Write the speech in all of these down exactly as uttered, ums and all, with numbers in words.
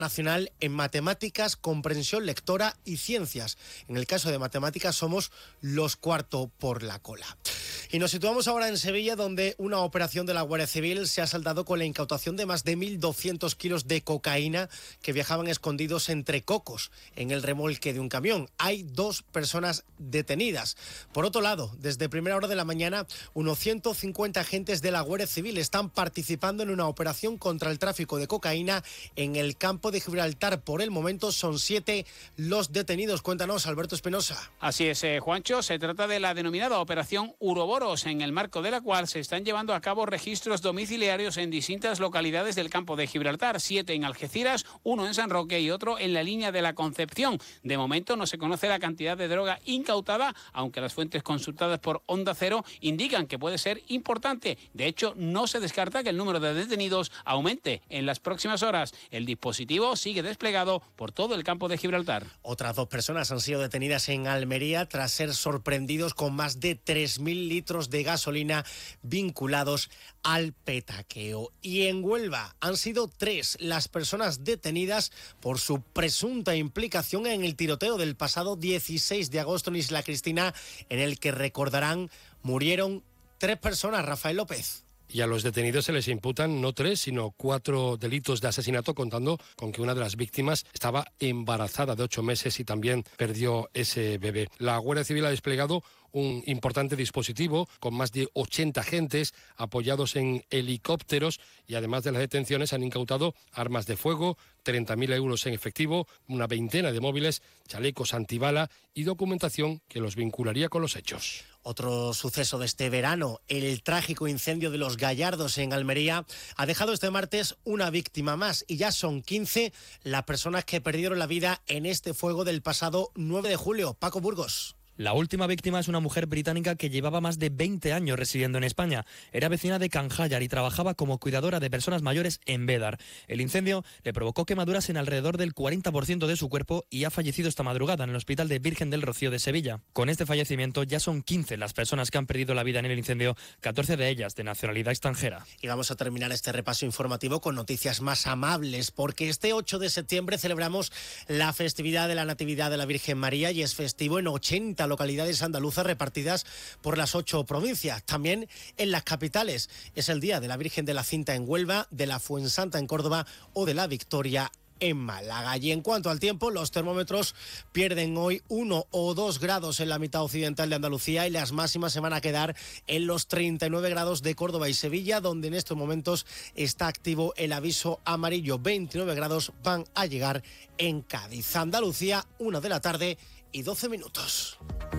nacional en matemáticas, comprensión lectora y ciencias. En el caso de matemáticas somos los cuarto por la cola. Y nos situamos ahora en Sevilla, donde una operación de la Guardia Civil se ha saldado con la incautación de más de mil doscientos kilos de cocaína que viajaban escondidos entre cocos en el remolque de un camión. Hay dos personas detenidas. Por otro lado, desde primera hora de la mañana, unos ciento cincuenta agentes de la Guardia Civil están participando en una operación contra el tráfico de cocaína en el campo de Gibraltar. Por el momento son siete los detenidos. Cuéntanos, Alberto Espinosa. Así es, eh, Juancho, se trata de la denominada Operación Uroboros, en el marco de la cual se están llevando a cabo registros domiciliarios en distintas localidades del campo de Gibraltar, siete en Algeciras, uno en San Roque y otro en la línea de la Concepción. De momento no se conoce la cantidad de droga incautada, aunque las fuentes consultadas por Onda Cero indican que puede ser importante. De hecho, no se descarta que el número de detenidos aumente en las próximas horas. El dispositivo sigue desplegado por todo el campo de Gibraltar. Otras dos personas han sido detenidas en Almería tras ser sorprendidos con más de tres mil litros de gasolina vinculados al petaqueo. Y en Huelva han sido tres las personas detenidas por su presunta implicación en el tiroteo del pasado dieciséis de agosto en Isla Cristina, en el que, recordarán, murieron tres personas. Rafael López. Y a los detenidos se les imputan no tres, sino cuatro delitos de asesinato, contando con que una de las víctimas estaba embarazada de ocho meses y también perdió ese bebé. La Guardia Civil ha desplegado un importante dispositivo con más de ochenta agentes apoyados en helicópteros y además de las detenciones han incautado armas de fuego, treinta mil euros en efectivo, una veintena de móviles, chalecos antibala y documentación que los vincularía con los hechos. Otro suceso de este verano, el trágico incendio de Los Gallardos en Almería, ha dejado este martes una víctima más y ya son quince las personas que perdieron la vida en este fuego del pasado nueve de julio. Paco Burgos. La última víctima es una mujer británica que llevaba más de veinte años residiendo en España. Era vecina de Canjayar y trabajaba como cuidadora de personas mayores en Bédar. El incendio le provocó quemaduras en alrededor del cuarenta por ciento de su cuerpo y ha fallecido esta madrugada en el Hospital de Virgen del Rocío de Sevilla. Con este fallecimiento ya son quince las personas que han perdido la vida en el incendio, catorce de ellas de nacionalidad extranjera. Y vamos a terminar este repaso informativo con noticias más amables, porque este ocho de septiembre celebramos la festividad de la Natividad de la Virgen María y es festivo en ochenta localidades andaluzas repartidas por las ocho provincias. También en las capitales. Es el día de la Virgen de la Cinta en Huelva, de la Fuensanta en Córdoba o de la Victoria en Málaga. Y en cuanto al tiempo, los termómetros pierden hoy uno o dos grados en la mitad occidental de Andalucía y las máximas se van a quedar en los treinta y nueve grados de Córdoba y Sevilla, donde en estos momentos está activo el aviso amarillo. veintinueve grados van a llegar en Cádiz. Andalucía, una de la tarde y doce minutos.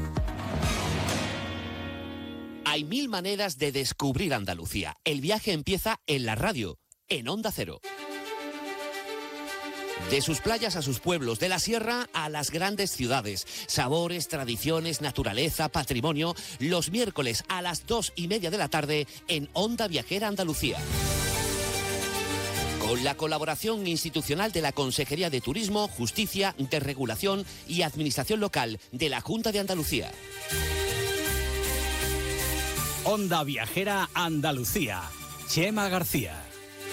Hay mil maneras de descubrir Andalucía. El viaje empieza en la radio, en Onda Cero. De sus playas a sus pueblos, de la sierra a las grandes ciudades. Sabores, tradiciones, naturaleza, patrimonio. Los miércoles a las dos y media de la tarde en Onda Viajera Andalucía. Con la colaboración institucional de la Consejería de Turismo, Justicia, Desregulación y Administración Local de la Junta de Andalucía. Onda Viajera Andalucía. Chema García.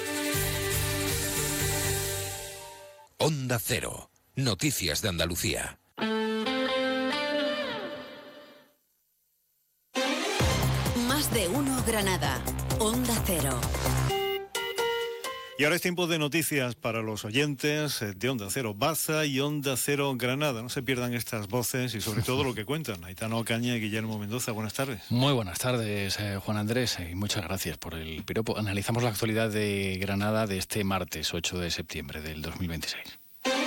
Onda Cero. Noticias de Andalucía. Más de uno Granada. Onda Cero. Y ahora es tiempo de noticias para los oyentes de Onda Cero Baza y Onda Cero Granada. No se pierdan estas voces y sobre todo lo que cuentan. Aitana Ocaña y Guillermo Mendoza, buenas tardes. Muy buenas tardes, eh, Juan Andrés, y muchas gracias por el piropo. Analizamos la actualidad de Granada de este martes ocho de septiembre del dos mil veintiséis.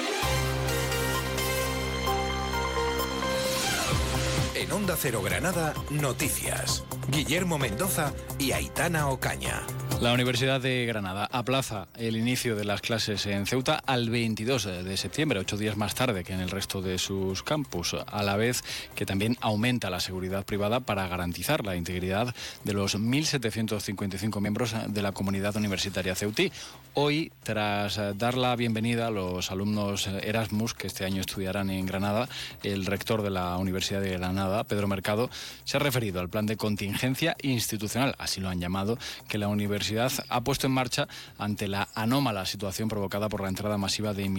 En Onda Cero Granada, noticias. Guillermo Mendoza y Aitana Ocaña. La Universidad de Granada aplaza el inicio de las clases en Ceuta al veintidós de septiembre, ocho días más tarde que en el resto de sus campus, a la vez que también aumenta la seguridad privada para garantizar la integridad de los mil setecientos cincuenta y cinco miembros de la comunidad universitaria ceutí. Hoy, tras dar la bienvenida a los alumnos Erasmus que este año estudiarán en Granada, el rector de la Universidad de Granada, Pedro Mercado, se ha referido al plan de contingencia institucional, así lo han llamado, que la universidad ha puesto en marcha ante la anómala situación provocada por la entrada masiva de inmigrantes